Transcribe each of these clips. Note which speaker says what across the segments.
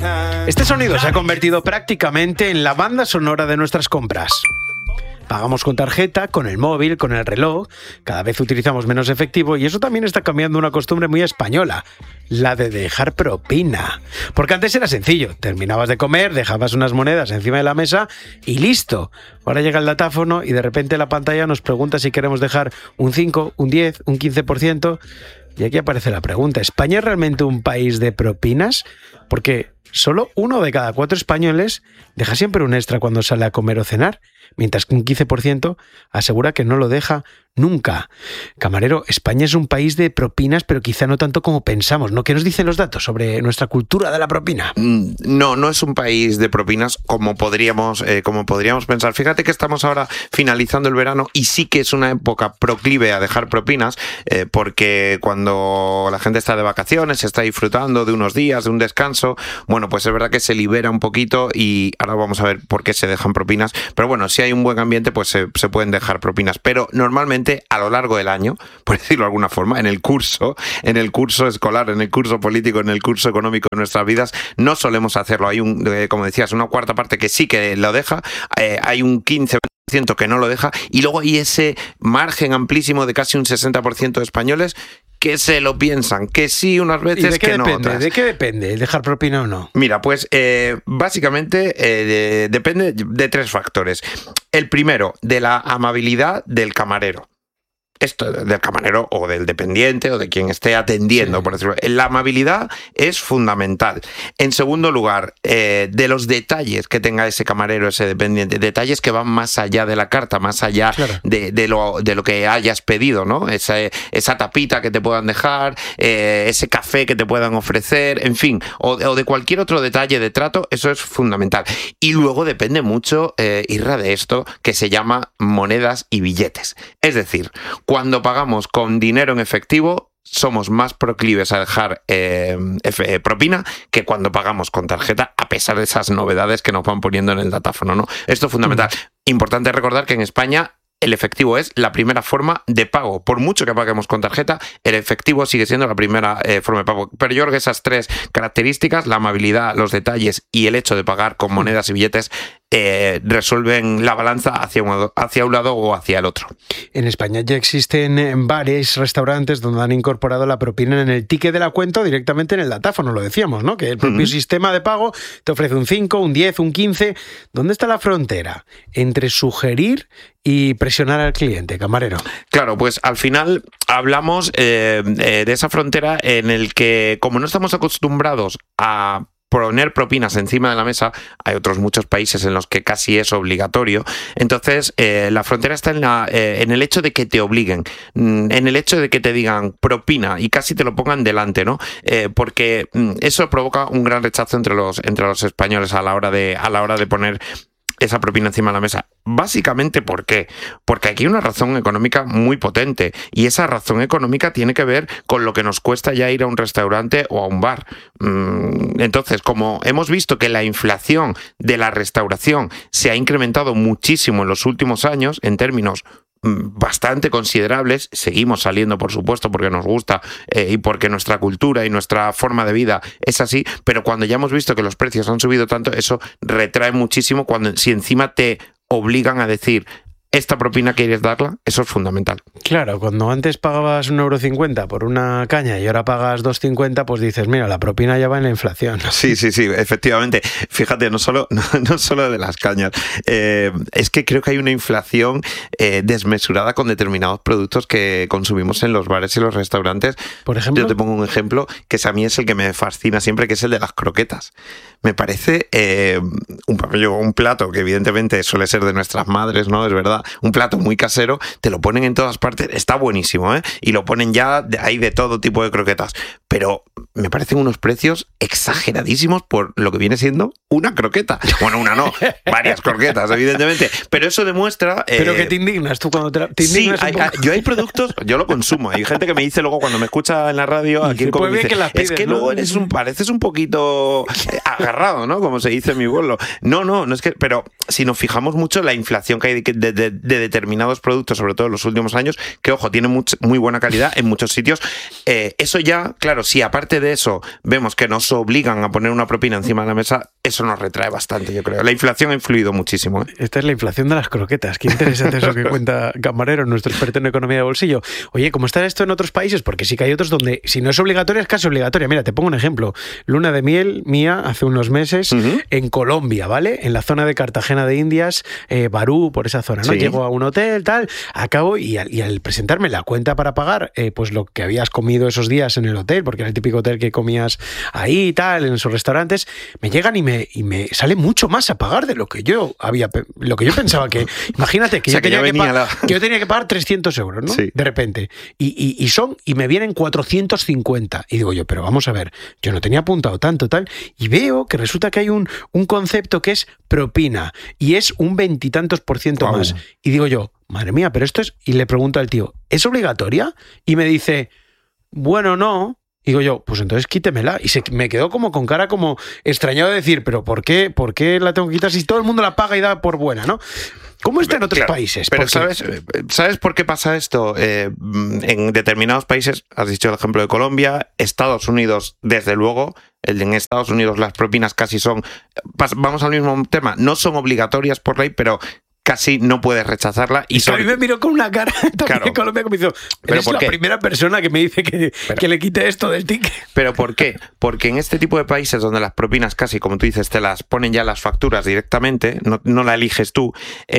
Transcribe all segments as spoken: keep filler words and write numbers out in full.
Speaker 1: Este sonido se ha convertido prácticamente en la banda sonora de nuestras compras. Pagamos con tarjeta, con el móvil, con el reloj, cada vez utilizamos menos efectivo y eso también está cambiando una costumbre muy española, la de dejar propina. Porque antes era sencillo, terminabas de comer, dejabas unas monedas encima de la mesa y listo. Ahora llega el datáfono y de repente la pantalla nos pregunta si queremos dejar un cinco, un diez, un quince por ciento. Y aquí aparece la pregunta, ¿España es realmente un país de propinas? Porque solo uno de cada cuatro españoles deja siempre un extra cuando sale a comer o cenar, mientras que un quince por ciento asegura que no lo deja nunca. Camarero, España es un país de propinas, pero quizá no tanto como pensamos, ¿no? ¿Qué nos dicen los datos sobre nuestra cultura de la propina?
Speaker 2: No, no es un país de propinas como podríamos, eh, como podríamos pensar. Fíjate que estamos ahora finalizando el verano y sí que es una época proclive a dejar propinas, eh, porque cuando la gente está de vacaciones, está disfrutando de unos días, de un descanso, bueno, pues es verdad que se libera un poquito y ahora vamos a ver por qué se dejan propinas. Pero bueno, si hay un buen ambiente, pues se, se pueden dejar propinas. Pero normalmente a lo largo del año, por decirlo de alguna forma, en el curso, en el curso escolar, en el curso político, en el curso económico de nuestras vidas, no solemos hacerlo. Hay un, como decías, una cuarta parte que sí que lo deja, eh, hay un quince por ciento que no lo deja, y luego hay ese margen amplísimo de casi un sesenta por ciento de españoles que se lo piensan, que sí unas veces,
Speaker 1: ¿Y de qué
Speaker 2: que no
Speaker 1: depende?
Speaker 2: otras.
Speaker 1: ¿De qué depende dejar propina o no?
Speaker 2: Mira, pues eh, básicamente eh, de, depende de tres factores. El primero, de la amabilidad del camarero. Esto del camarero o del dependiente o de quien esté atendiendo, sí. por decirlo. La amabilidad es fundamental. En segundo lugar, eh, de los detalles que tenga ese camarero, ese dependiente, detalles que van más allá de la carta, más allá claro. de, de, lo, de lo que hayas pedido, ¿no? Esa, esa tapita que te puedan dejar, eh, ese café que te puedan ofrecer, en fin, o, o de cualquier otro detalle de trato, eso es fundamental. Y luego depende mucho, eh, Irra, de esto que se llama monedas y billetes. Es decir, cuando pagamos con dinero en efectivo, somos más proclives a dejar eh, F, eh, propina que cuando pagamos con tarjeta, a pesar de esas novedades que nos van poniendo en el datáfono, ¿no? Esto es fundamental. Mm. Importante recordar que en España el efectivo es la primera forma de pago. Por mucho que paguemos con tarjeta, el efectivo sigue siendo la primera eh, forma de pago. Pero yo creo que esas tres características, la amabilidad, los detalles y el hecho de pagar con monedas y billetes, eh, resuelven la balanza hacia un, hacia un lado o hacia el otro.
Speaker 1: En España ya existen bares, restaurantes donde han incorporado la propina en el ticket de la cuenta o directamente en el datáfono, lo decíamos, ¿no? Que el propio uh-huh. sistema de pago te ofrece un cinco, un diez, un quince. ¿Dónde está la frontera entre sugerir y presionar al cliente, camarero?
Speaker 2: Claro, pues al final hablamos eh, de esa frontera en el que, como no estamos acostumbrados a poner propinas encima de la mesa, hay otros muchos países en los que casi es obligatorio, entonces eh, la frontera está en, la, eh, en el hecho de que te obliguen, en el hecho de que te digan propina y casi te lo pongan delante, ¿no? Eh, porque eso provoca un gran rechazo entre los, entre los españoles a la hora de, a la hora de poner esa propina encima de la mesa. Básicamente, ¿por qué? Porque aquí hay una razón económica muy potente y esa razón económica tiene que ver con lo que nos cuesta ya ir a un restaurante o a un bar. Entonces, como hemos visto que la inflación de la restauración se ha incrementado muchísimo en los últimos años en términos bastante considerables, seguimos saliendo por supuesto porque nos gusta eh, y porque nuestra cultura y nuestra forma de vida es así, pero cuando ya hemos visto que los precios han subido tanto, eso retrae muchísimo cuando si encima te obligan a decir esta propina quieres darla, eso es fundamental.
Speaker 1: Claro, cuando antes pagabas un euro cincuenta por una caña y ahora pagas dos cincuenta, pues dices, mira, la propina ya va en la inflación.
Speaker 2: Sí, sí, sí, efectivamente. Fíjate, no solo, no, no solo de las cañas, eh, es que creo que hay una inflación eh, desmesurada con determinados productos que consumimos en los bares y los restaurantes.
Speaker 1: Por ejemplo,
Speaker 2: yo te pongo un ejemplo que a mí es el que me fascina siempre, que es el de las croquetas. Me parece eh, un, un plato que evidentemente suele ser de nuestras madres, ¿no? Es verdad. Un plato muy casero, te lo ponen en todas partes, está buenísimo, ¿eh? Y lo ponen ya, de, hay de todo tipo de croquetas, pero me parecen unos precios exageradísimos por lo que viene siendo una croqueta. Bueno, una no, varias croquetas, evidentemente, pero eso demuestra...
Speaker 1: Eh, pero que te indignas tú cuando te, te indignas
Speaker 2: sí, hay, hay, yo hay productos, yo lo consumo, hay gente que me dice luego cuando me escucha en la radio, aquí en Como dice, que pides, es que ¿no? luego eres un, pareces un poquito agarrado, ¿no? Como se dice en mi pueblo. No, no, no es que, pero si nos fijamos mucho la inflación que hay de, de, de de determinados productos, sobre todo en los últimos años, que, ojo, tienen much, muy buena calidad en muchos sitios. Eh, eso ya, claro, si aparte de eso vemos que nos obligan a poner una propina encima de la mesa, eso nos retrae bastante, yo creo. La inflación ha influido muchísimo, ¿eh?
Speaker 1: Esta es la inflación de las croquetas. Qué interesante eso que cuenta Camarero, nuestro experto en economía de bolsillo. Oye, ¿cómo está esto en otros países? Porque sí que hay otros donde, si no es obligatoria, es casi obligatoria. Mira, te pongo un ejemplo. Luna de miel mía hace unos meses uh-huh. en Colombia, ¿vale? En la zona de Cartagena de Indias, eh, Barú, por esa zona, ¿no? Sí. Llego a un hotel, tal, acabo y al, y al presentarme la cuenta para pagar, eh, pues lo que habías comido esos días en el hotel, porque era el típico hotel que comías ahí y tal, en esos restaurantes, me llegan y me, y me sale mucho más a pagar de lo que yo había, lo que yo pensaba que, imagínate que,
Speaker 2: o sea,
Speaker 1: yo,
Speaker 2: que,
Speaker 1: tenía
Speaker 2: que,
Speaker 1: que,
Speaker 2: la...
Speaker 1: que yo tenía que pagar trescientos euros, ¿no? Sí. De repente. Y, y, y son, y me vienen cuatrocientos cincuenta. Y digo yo, pero vamos a ver, yo no tenía apuntado tanto, tal, y veo que resulta que hay un, un concepto que es propina, y es un veintitantos por ciento wow. más. Y digo yo, madre mía, pero esto es... Y le pregunto al tío, ¿es obligatoria? Y me dice, bueno, no. Y digo yo, pues entonces quítemela. Y se me quedó como con cara como extrañado de decir, pero ¿por qué, ¿por qué la tengo que quitar si todo el mundo la paga y da por buena, ¿no? ¿Cómo está en otros claro, países?
Speaker 2: Pero ¿sabes, ¿sabes por qué pasa esto? Eh, en determinados países, has dicho el ejemplo de Colombia, Estados Unidos, desde luego, en Estados Unidos las propinas casi son, vamos al mismo tema, no son obligatorias por ley, pero casi no puedes rechazarla. Y
Speaker 1: sobre... A mí me miró con una cara claro. en Colombia como hizo,
Speaker 2: ¿Pero
Speaker 1: eres
Speaker 2: por
Speaker 1: la
Speaker 2: qué?
Speaker 1: primera persona que me dice que, pero, que le quite esto del ticket.
Speaker 2: ¿Pero por qué? Porque en este tipo de países donde las propinas casi, como tú dices, te las ponen ya las facturas directamente, no, no la eliges tú,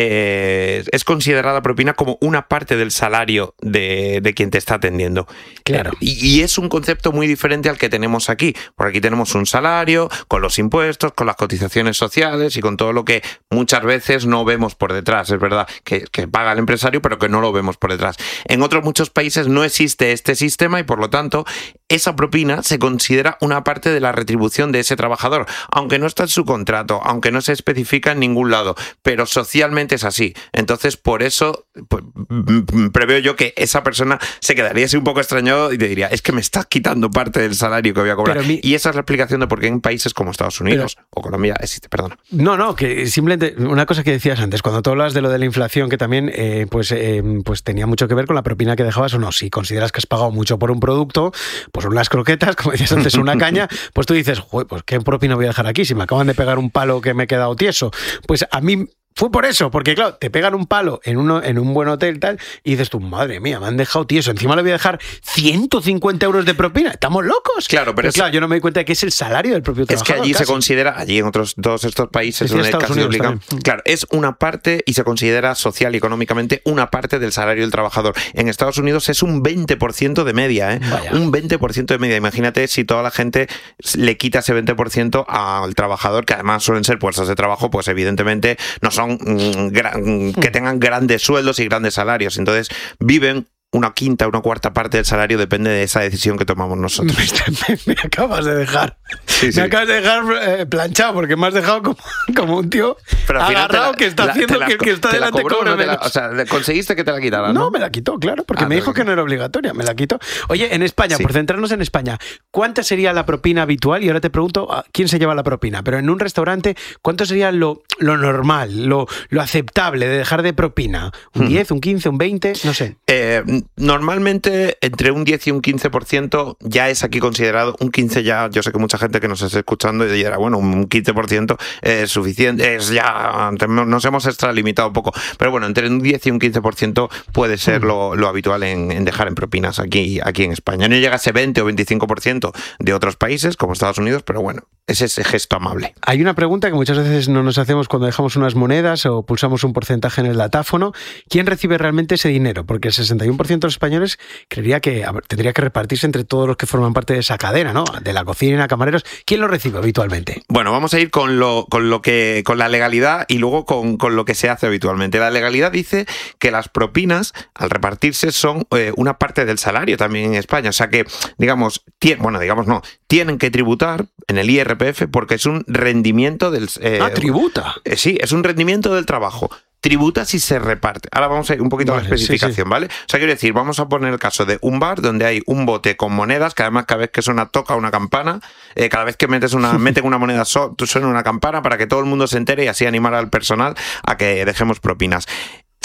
Speaker 2: eh, es considerada propina como una parte del salario de, de quien te está atendiendo.
Speaker 1: Claro.
Speaker 2: Eh, y, y es un concepto muy diferente al que tenemos aquí. Por aquí tenemos un salario, con los impuestos, con las cotizaciones sociales y con todo lo que muchas veces no vemos por detrás, es verdad, que, que paga el empresario, pero que no lo vemos por detrás. En otros muchos países no existe este sistema y, por lo tanto, esa propina se considera una parte de la retribución de ese trabajador, aunque no está en su contrato, aunque no se especifica en ningún lado, pero socialmente es así. Entonces, por eso, pues, preveo yo que esa persona se quedaría así un poco extrañado y te diría, es que me estás quitando parte del salario que voy a cobrar. Mi... Y esa es la explicación de por qué en países como Estados Unidos pero... o Colombia existe, perdona.
Speaker 1: No, no, que simplemente, una cosa que decías antes, cuando tú hablas de lo de la inflación, que también eh, pues, eh, pues tenía mucho que ver con la propina que dejabas o no. Si consideras que has pagado mucho por un producto, pues unas croquetas, como decías antes, una caña, pues tú dices, joder, pues qué propina voy a dejar aquí si me acaban de pegar un palo que me he quedado tieso. Pues a mí... Fue por eso, porque claro, te pegan un palo en, uno, en un buen hotel tal y dices tú, madre mía, me han dejado tieso, encima le voy a dejar ciento cincuenta euros de propina, ¿estamos locos?
Speaker 2: Claro, pero, pero
Speaker 1: es, claro, yo no me doy cuenta de que es el salario del propio trabajador.
Speaker 2: Es que allí
Speaker 1: casi.
Speaker 2: se considera, allí en otros todos estos países donde casi se obligan, claro, es una parte y se considera social y económicamente una parte del salario del trabajador. En Estados Unidos es un veinte por ciento de media, ¿eh?
Speaker 1: Vaya.
Speaker 2: Un veinte por ciento de media. Imagínate si toda la gente le quita ese veinte por ciento al trabajador, que además suelen ser puestos de trabajo, pues evidentemente no son mmm, que tengan grandes sueldos y grandes salarios. Entonces viven una quinta, una cuarta parte del salario, depende de esa decisión que tomamos nosotros.
Speaker 1: Me, me acabas de dejar. Sí, sí. Me acabas de dejar eh, planchado porque me has dejado como, como un tío pero agarrado la, que está la, haciendo la, que el que está delante
Speaker 2: cobró,
Speaker 1: cobre
Speaker 2: no
Speaker 1: menos.
Speaker 2: La, o sea, conseguiste que te la quitara, ¿no?
Speaker 1: No, me la quitó, claro, porque ah, me dijo que no era obligatoria, me la quitó. Oye, en España, sí. por centrarnos en España, ¿cuánta sería la propina habitual? Y ahora te pregunto, ¿quién se lleva la propina? Pero en un restaurante, ¿cuánto sería lo, lo normal, lo, lo aceptable de dejar de propina? ¿Un hmm. diez, un quince, un veinte? No sé.
Speaker 2: Eh, normalmente entre un diez y un quince por ciento ya es aquí considerado, un quince ya, yo sé que mucha gente que nos está escuchando y dirá, bueno, un quince por ciento es suficiente, es ya, nos hemos extralimitado un poco, pero bueno, entre un diez y un quince por ciento puede ser mm. lo, lo habitual en, en dejar en propinas aquí, aquí en España. No llega a ese veinte o veinticinco por ciento de otros países como Estados Unidos, pero bueno, es ese gesto amable.
Speaker 1: Hay una pregunta que muchas veces no nos hacemos cuando dejamos unas monedas o pulsamos un porcentaje en el datáfono. ¿Quién recibe realmente ese dinero? Porque el sesenta y uno por ciento de los españoles creería que a ver, tendría que repartirse entre todos los que forman parte de esa cadena, ¿no? De la cocina, camareros. ¿Quién lo recibe habitualmente?
Speaker 2: Bueno, vamos a ir con lo, con lo que, con la legalidad y luego con, con lo que se hace habitualmente. La legalidad dice que las propinas, al repartirse, son eh, una parte del salario también en España. O sea que, digamos, tien, bueno, digamos no, tienen que tributar en el I R P F porque es un rendimiento del...
Speaker 1: Eh, ah, tributa.
Speaker 2: Eh, sí, es un rendimiento del trabajo. Tributa si se reparte. Ahora vamos a ir un poquito vale, a la especificación, sí, sí. ¿vale? O sea, quiero decir, vamos a poner el caso de un bar donde hay un bote con monedas, que además cada vez que suena toca una campana, eh, cada vez que metes una, meten una moneda suena una campana para que todo el mundo se entere y así animar al personal a que dejemos propinas.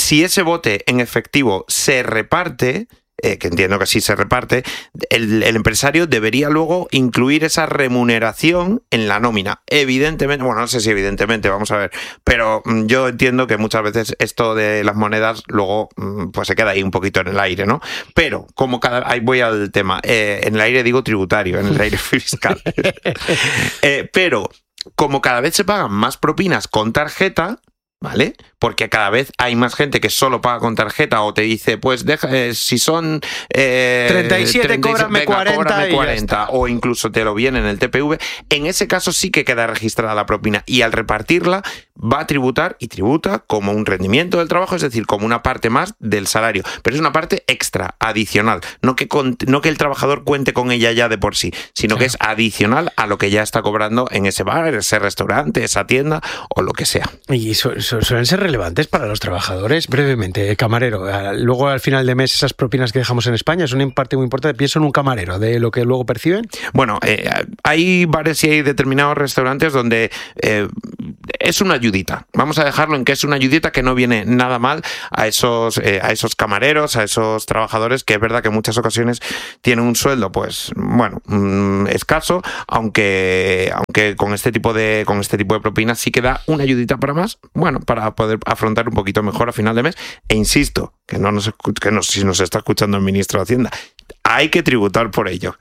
Speaker 2: si ese bote en efectivo se reparte, Eh, que entiendo que sí se reparte, el, el empresario debería luego incluir esa remuneración en la nómina. Evidentemente, bueno, no sé si evidentemente, vamos a ver, pero mm, yo entiendo que muchas veces esto de las monedas luego mm, pues se queda ahí un poquito en el aire, ¿no? Pero como cada... Ahí voy al tema. Eh, en el aire digo tributario, en el aire fiscal. eh, pero como cada vez se pagan más propinas con tarjeta, ¿vale? Porque cada vez hay más gente que solo paga con tarjeta o te dice, pues deja, eh, si son eh,
Speaker 1: treinta y siete,
Speaker 2: treinta y siete,
Speaker 1: cóbrame
Speaker 2: venga,
Speaker 1: cuarenta,
Speaker 2: cóbrame
Speaker 1: y
Speaker 2: cuarenta, o incluso te lo viene en el T P V. En ese caso sí que queda registrada la propina y al repartirla va a tributar y tributa como un rendimiento del trabajo, es decir, como una parte más del salario, pero es una parte extra, adicional, no que, con, no que el trabajador cuente con ella ya de por sí, sino claro, que es adicional a lo que ya está cobrando en ese bar, ese restaurante, esa tienda o lo que sea.
Speaker 1: Y su, su, suelen ser relevantes para los trabajadores. Brevemente, camarero, luego al final de mes esas propinas que dejamos en España es una parte muy importante. Pienso en un camarero, de lo que luego perciben.
Speaker 2: Bueno, eh, hay bares y hay determinados restaurantes donde eh, es una ayudita. Vamos a dejarlo en que es una ayudita que no viene nada mal a esos, eh, a esos camareros, a esos trabajadores, que es verdad que en muchas ocasiones tienen un sueldo, pues, bueno, mmm, escaso, aunque, aunque con este tipo de, con este tipo de propinas sí que da una ayudita para más, bueno, para poder afrontar un poquito mejor a final de mes. E insisto, que no nos que no, si nos está escuchando el ministro de Hacienda, hay que tributar por ello.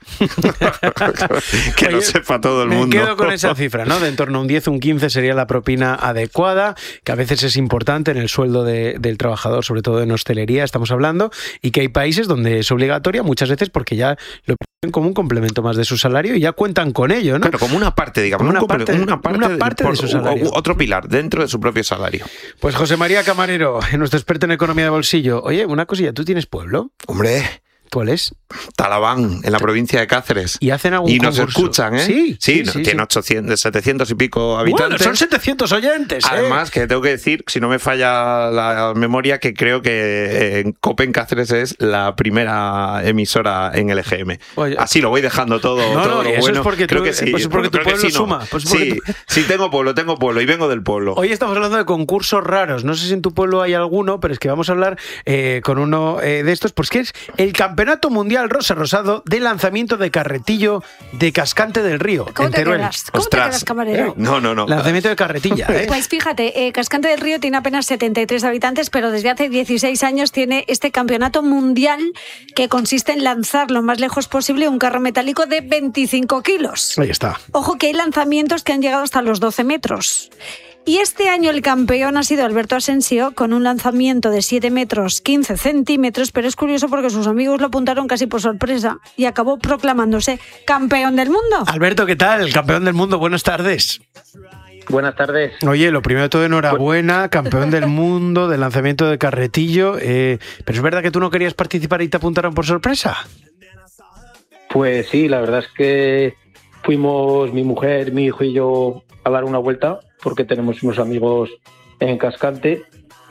Speaker 2: Que Oye, lo sepa todo el
Speaker 1: me
Speaker 2: mundo.
Speaker 1: Me quedo con esa cifra, ¿no? De en torno a un diez, un quince sería la propina adecuada, que a veces es importante en el sueldo de, del trabajador, sobre todo en hostelería, estamos hablando, y que hay países donde es obligatoria muchas veces porque ya lo ven como un complemento más de su salario y ya cuentan con ello, ¿no?
Speaker 2: Claro, como una parte, digamos,
Speaker 1: como una,
Speaker 2: un
Speaker 1: parte,
Speaker 2: una parte,
Speaker 1: una parte de, de su salario.
Speaker 2: Otro pilar dentro de su propio salario.
Speaker 1: Pues José María Camarero, nuestro experto en economía de bolsillo. Oye, una cosilla, ¿tú tienes pueblo?
Speaker 2: Hombre...
Speaker 1: ¿Cuál es?
Speaker 2: Talabán, en la provincia de Cáceres.
Speaker 1: ¿Y hacen algún
Speaker 2: Y nos
Speaker 1: concurso?
Speaker 2: escuchan, ¿eh?
Speaker 1: Sí,
Speaker 2: sí,
Speaker 1: sí, sí
Speaker 2: tiene
Speaker 1: sí.
Speaker 2: ochocientos, setecientos y pico habitantes.
Speaker 1: Bueno, son setecientos oyentes, ¿eh?
Speaker 2: Además, que tengo que decir, si no me falla la memoria, que creo que en Copen Cáceres es la primera emisora en el E G M. Oye, así lo voy dejando todo,
Speaker 1: no,
Speaker 2: todo
Speaker 1: no,
Speaker 2: lo
Speaker 1: eso
Speaker 2: bueno.
Speaker 1: Es porque
Speaker 2: creo
Speaker 1: tú,
Speaker 2: que sí.
Speaker 1: Pues es porque tu pueblo sí, suma.
Speaker 2: No.
Speaker 1: Pues
Speaker 2: sí,
Speaker 1: tú...
Speaker 2: sí, tengo pueblo, tengo pueblo y vengo del pueblo.
Speaker 1: Hoy estamos hablando de concursos raros. No sé si en tu pueblo hay alguno, pero es que vamos a hablar eh, con uno eh, de estos, pues que es el Campeonato Mundial Rosa Rosado de lanzamiento de carretillo de Cascante del Río.
Speaker 3: ¿Cómo
Speaker 1: en
Speaker 3: te
Speaker 1: Teruel.
Speaker 3: quedas? ¿Cómo Ostras. te quedas, camarero?
Speaker 2: No, no, no.
Speaker 1: Lanzamiento de carretilla, ¿eh?
Speaker 3: Pues fíjate, eh, Cascante del Río tiene apenas setenta y tres habitantes, pero desde hace dieciséis años tiene este campeonato mundial que consiste en lanzar lo más lejos posible un carro metálico de veinticinco kilos.
Speaker 1: Ahí está.
Speaker 3: Ojo que hay lanzamientos que han llegado hasta los doce metros. Y este año el campeón ha sido Alberto Asensio con un lanzamiento de siete metros quince centímetros, pero es curioso porque sus amigos lo apuntaron casi por sorpresa y acabó proclamándose campeón del mundo.
Speaker 1: Alberto, ¿qué tal? Campeón del mundo, buenas tardes.
Speaker 4: Buenas tardes.
Speaker 1: Oye, lo primero de todo, enhorabuena, campeón del mundo de lanzamiento de carretillo. Eh, pero es verdad que tú no querías participar y te apuntaron por sorpresa.
Speaker 4: Pues sí, la verdad es que fuimos mi mujer, mi hijo y yo a dar una vuelta porque tenemos unos amigos en Cascante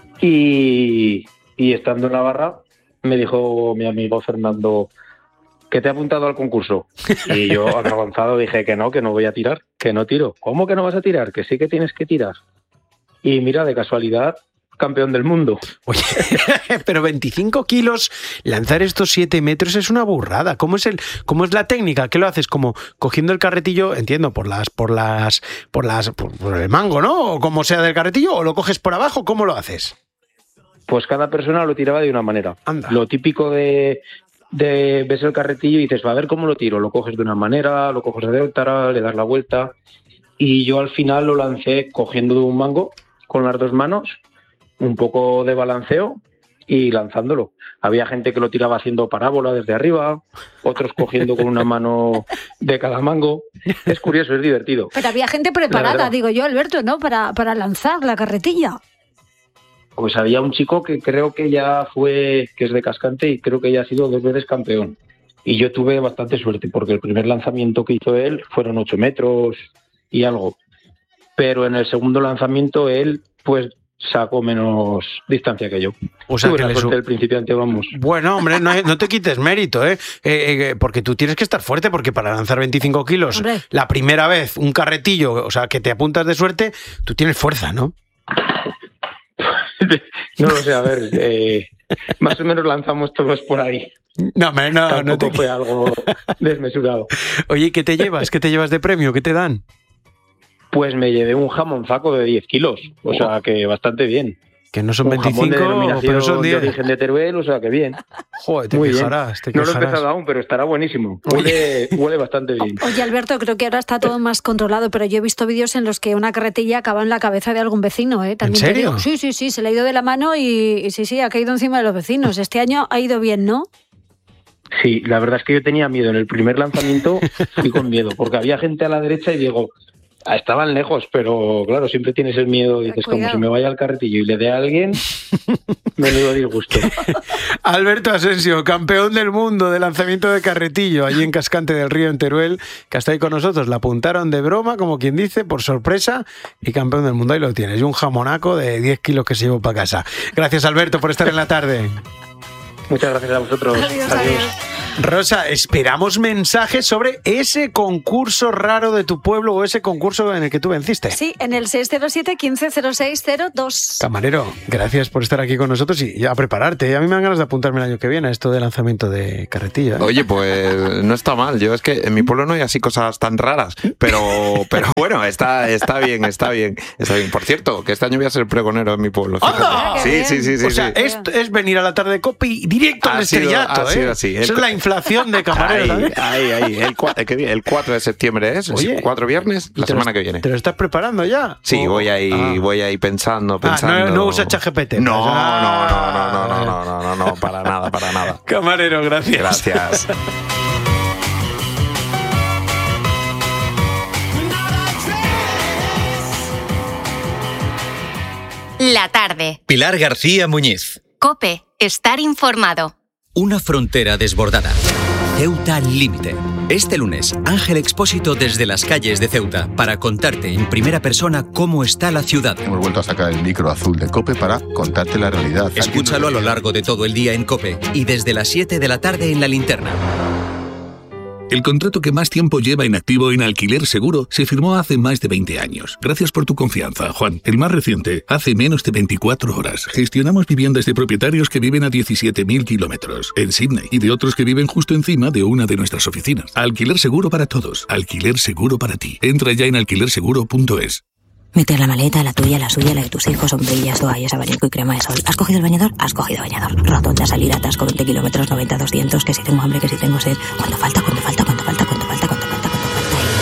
Speaker 4: y, y estando en la barra me dijo mi amigo Fernando que te he apuntado al concurso y yo avanzado dije que no, que no voy a tirar, que no tiro. ¿Cómo que no vas a tirar? Que sí que tienes que tirar. Y mira, de casualidad, campeón del mundo.
Speaker 1: Oye, pero veinticinco kilos, lanzar estos siete metros es una burrada. ¿Cómo es el, cómo es la técnica? ¿Qué lo haces? Como cogiendo el carretillo, entiendo, por las, por las, por las, por, por el mango, ¿no? O como sea del carretillo, o lo coges por abajo, ¿cómo lo haces?
Speaker 4: Pues cada persona lo tiraba de una manera.
Speaker 1: Anda.
Speaker 4: Lo típico de, de ves el carretillo y dices, va a ver cómo lo tiro. Lo coges de una manera, lo coges de otra, le das la vuelta. Y yo al final lo lancé cogiendo de un mango con las dos manos, un poco de balanceo y lanzándolo. Había gente que lo tiraba haciendo parábola desde arriba, otros cogiendo con una mano de cada mango. Es curioso, es divertido.
Speaker 3: Pero había gente preparada, digo yo, Alberto, ¿no? Para, para lanzar la carretilla.
Speaker 4: Pues había un chico que creo que ya fue, que es de Cascante y creo que ya ha sido dos veces campeón. Y yo tuve bastante suerte porque el primer lanzamiento que hizo él fueron ocho metros y algo. Pero en el segundo lanzamiento él, pues, sacó menos distancia que yo.
Speaker 1: O sea,
Speaker 4: tuve
Speaker 1: que
Speaker 4: la
Speaker 1: le
Speaker 4: suerte
Speaker 1: su...
Speaker 4: del principiante, vamos.
Speaker 1: Bueno, hombre, no, no te quites mérito, ¿eh? Eh, ¿eh? Porque tú tienes que estar fuerte, porque para lanzar veinticinco kilos, hombre, la primera vez, un carretillo, o sea, que te apuntas de suerte, tú tienes fuerza, ¿no?
Speaker 4: No lo sé, a ver, eh, más o menos lanzamos todos por ahí.
Speaker 1: No, no,
Speaker 4: Tampoco
Speaker 1: no te...
Speaker 4: fue algo desmesurado.
Speaker 1: Oye, ¿qué te llevas? ¿Qué te llevas de premio? ¿Qué te dan?
Speaker 4: Pues me llevé un jamonzaco de diez kilos, o sea que bastante bien.
Speaker 1: Que no son
Speaker 4: un
Speaker 1: veinticinco,
Speaker 4: jamón de denominación
Speaker 1: pero son diez.
Speaker 4: de origen de Teruel, o sea que bien.
Speaker 1: Joder, te
Speaker 4: Muy
Speaker 1: quejarás,
Speaker 4: bien.
Speaker 1: te
Speaker 4: No lo he
Speaker 1: quejarás.
Speaker 4: empezado aún, pero estará buenísimo. Huele, huele bastante bien.
Speaker 3: Oye, Alberto, creo que ahora está todo más controlado, pero yo he visto vídeos en los que una carretilla acaba en la cabeza de algún vecino, ¿eh? También
Speaker 1: ¿En
Speaker 3: te
Speaker 1: serio?
Speaker 3: digo. Sí, sí, sí, se le ha ido de la mano y, y sí, sí, ha caído encima de los vecinos. Este año ha ido bien, ¿no?
Speaker 4: Sí, la verdad es que yo tenía miedo. En el primer lanzamiento fui con miedo, porque había gente a la derecha y digo, ah, estaban lejos, pero claro, siempre tienes el miedo. Dices,
Speaker 3: Cuidado.
Speaker 4: como si me vaya al carretillo y le dé a alguien, menudo disgusto.
Speaker 1: Alberto Asensio, campeón del mundo de lanzamiento de carretillo, allí en Cascante del Río, en Teruel, que está ahí con nosotros. La apuntaron de broma, como quien dice, por sorpresa, y campeón del mundo. Ahí lo tienes, y un jamonaco de diez kilos que se llevó para casa. Gracias, Alberto, por estar en la tarde.
Speaker 4: Muchas gracias a vosotros.
Speaker 3: Adiós, adiós.
Speaker 1: Rosa, esperamos mensajes sobre ese concurso raro de tu pueblo o ese concurso en el que tú venciste.
Speaker 3: Sí, en el seis cero siete, quince cero seis cero dos.
Speaker 1: Camarero, gracias por estar aquí con nosotros y a prepararte. A mí me dan ganas de apuntarme el año que viene a esto de lanzamiento de carretilla, ¿eh?
Speaker 2: Oye, pues no está mal. Yo es que en mi pueblo no hay así cosas tan raras, pero, pero bueno, está, está bien, está bien, está bien. Por cierto, que este año voy a ser pregonero en mi pueblo. fíjate.
Speaker 1: ¡Anda!
Speaker 2: Sí, sí, sí, sí.
Speaker 1: O sea,
Speaker 2: sí.
Speaker 1: esto es venir a la tarde de Cope y directo al
Speaker 2: Ha sido-
Speaker 1: estrellato,
Speaker 2: ha
Speaker 1: ¿eh?
Speaker 2: sido así.
Speaker 1: Eso
Speaker 2: El-
Speaker 1: es la inflación de camarero
Speaker 2: Ahí,
Speaker 1: también.
Speaker 2: ahí, ahí. El, cua- ¿qué día? El cuatro de septiembre es,
Speaker 1: Oye,
Speaker 2: el cuatro viernes, la
Speaker 1: ¿Te lo-
Speaker 2: semana que viene.
Speaker 1: ¿Te lo estás preparando ya?
Speaker 2: Sí,
Speaker 1: ¿O-
Speaker 2: voy ahí,
Speaker 1: Ah.
Speaker 2: voy ahí pensando,
Speaker 1: Ah,
Speaker 2: pensando.
Speaker 1: no, no usa ChatGPT.
Speaker 2: No,
Speaker 1: pues.
Speaker 2: no,
Speaker 1: Ah.
Speaker 2: no, no, no, no, no, no, no, no, para nada, para nada.
Speaker 1: Camarero, gracias.
Speaker 2: Gracias.
Speaker 5: La tarde.
Speaker 6: Pilar García Muñiz.
Speaker 5: COPE. Estar informado.
Speaker 6: Una frontera desbordada. Ceuta al límite. Este lunes, Ángel Expósito desde las calles de Ceuta para contarte en primera persona cómo está la ciudad.
Speaker 7: Hemos vuelto a sacar el micro azul de COPE para contarte la realidad.
Speaker 6: Escúchalo a lo largo de todo el día en COPE y desde las siete de la tarde en La Linterna.
Speaker 8: El contrato que más tiempo lleva inactivo en Alquiler Seguro se firmó hace más de veinte años. Gracias por tu confianza, Juan. El más reciente, hace menos de veinticuatro horas. Gestionamos viviendas de propietarios que viven a diecisiete mil kilómetros en Sydney y de otros que viven justo encima de una de nuestras oficinas. Alquiler Seguro para todos. Alquiler Seguro para ti. Entra ya en alquiler seguro punto es.
Speaker 9: Meter la maleta, la tuya, la suya, la de tus hijos, sombrillas, toallas, abanico y crema de sol. ¿Has cogido el bañador? Has cogido bañador. Rotonda, salida, atasco, veinte kilómetros, noventa, doscientos, que si tengo hambre, que si tengo sed. ¿Cuánto falta? ¿Cuánto falta? ¿Cuánto falta? ¿Cuánto falta? ¿Cuánto falta? ¿Cuánto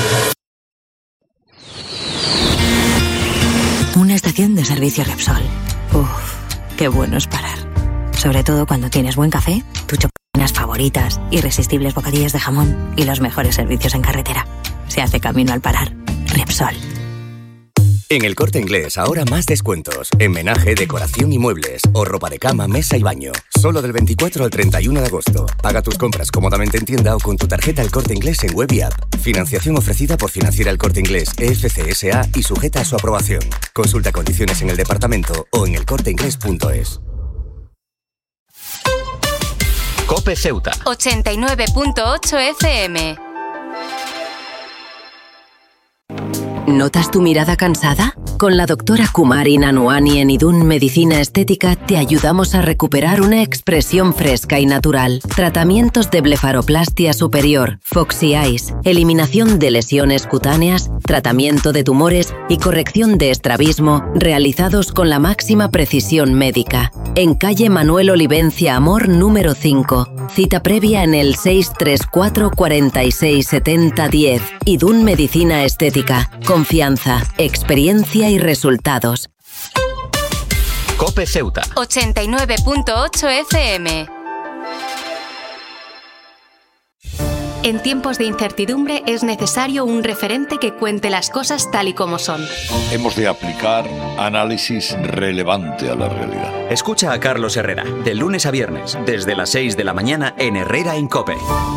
Speaker 9: falta? Una estación de servicio Repsol. Uf, qué bueno es parar. Sobre todo cuando tienes buen café, tus chocolates favoritas, irresistibles bocadillos de jamón y los mejores servicios en carretera. Se hace camino al parar. Repsol.
Speaker 10: En El Corte Inglés ahora más descuentos. En menaje, decoración y muebles. O ropa de cama, mesa y baño. Solo del veinticuatro al treinta y uno de agosto. Paga tus compras cómodamente en tienda o con tu tarjeta El Corte Inglés en web y app. Financiación ofrecida por Financiera El Corte Inglés E F C S A y sujeta a su aprobación. Consulta condiciones en el departamento o en el corte inglés punto es.
Speaker 6: COPE Ceuta.
Speaker 5: ochenta y nueve punto ocho F M.
Speaker 11: ¿Notas tu mirada cansada? Con la doctora Kumari Nanuani en Idun Medicina Estética te ayudamos a recuperar una expresión fresca y natural. Tratamientos de blefaroplastia superior, Foxy Eyes, eliminación de lesiones cutáneas, tratamiento de tumores y corrección de estrabismo realizados con la máxima precisión médica. En calle Manuel Olivencia Amor número cinco. Cita previa en el seis tres cuatro, cuarenta y seis, setenta, diez. Idun Medicina Estética. Confianza, experiencia y resultados.
Speaker 6: COPE Ceuta.
Speaker 5: ochenta y nueve punto ocho F M. En tiempos de incertidumbre es necesario un referente que cuente las cosas tal y como son.
Speaker 12: Hemos de aplicar análisis relevante a la realidad.
Speaker 6: Escucha a Carlos Herrera, de lunes a viernes, desde las seis de la mañana en Herrera en COPE.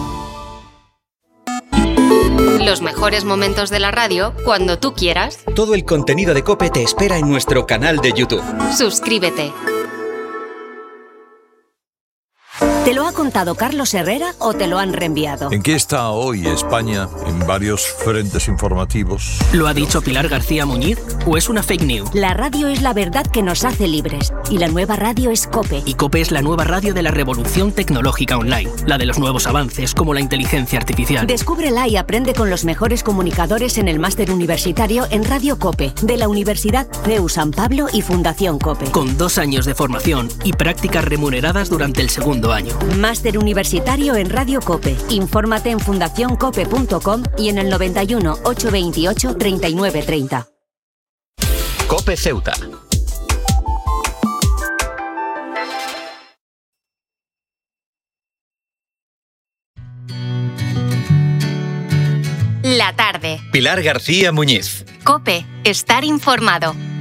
Speaker 5: Los mejores momentos de la radio cuando tú quieras.
Speaker 6: Todo el contenido de COPE te espera en nuestro canal de YouTube.
Speaker 5: Suscríbete.
Speaker 11: ¿Te lo ha contado Carlos Herrera o te lo han reenviado?
Speaker 13: ¿En qué está hoy España en varios frentes informativos?
Speaker 14: ¿Lo ha dicho Pilar García Muñiz o es una fake news?
Speaker 11: La radio es la verdad que nos hace libres y la nueva radio es COPE.
Speaker 14: Y COPE es la nueva radio de la revolución tecnológica online, la de los nuevos avances como la inteligencia artificial.
Speaker 11: Descúbrela y aprende con los mejores comunicadores en el máster universitario en Radio COPE de la Universidad C E U San Pablo y Fundación COPE.
Speaker 14: Con dos años de formación y prácticas remuneradas durante el segundo año.
Speaker 11: Máster universitario en Radio COPE. Infórmate en fundación cope punto com y en el noventa y uno, ochocientos veintiocho, treinta y nueve treinta.
Speaker 6: COPE Ceuta.
Speaker 5: La tarde.
Speaker 6: Pilar García Muñiz.
Speaker 5: COPE. Estar informado.